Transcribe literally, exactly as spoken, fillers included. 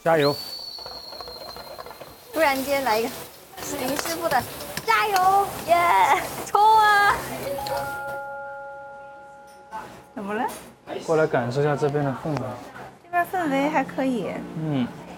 加油！ 突然间来一个林师傅的加油，耶，冲啊！怎么了？ 过来感受一下这边的氛围。 这边氛围还可以。 嗯。